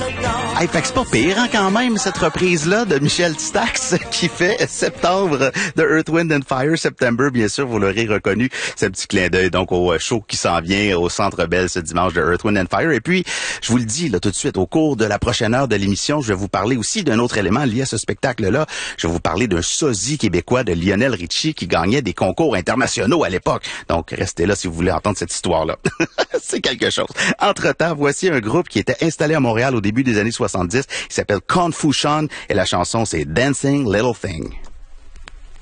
Hey, fait que c'est pas pire, hein, quand même, cette reprise-là de Michel Stax qui fait septembre de Earth, Wind and Fire, September, bien sûr, vous l'aurez reconnu, ce petit clin d'œil, donc au show qui s'en vient au Centre Bell ce dimanche de Earth, Wind and Fire. Et puis, je vous le dis, là, tout de suite, au cours de la prochaine heure de l'émission, je vais vous parler aussi d'un autre élément lié à ce spectacle-là. Je vais vous parler d'un sosie québécois de Lionel Richie qui gagnait des concours internationaux à l'époque. Donc, restez là si vous voulez entendre cette histoire-là. C'est quelque chose. Entre-temps, voici un groupe qui était installé à Montréal au début des années 70. Il s'appelle Confucian et la chanson, c'est Dancing Little Thing.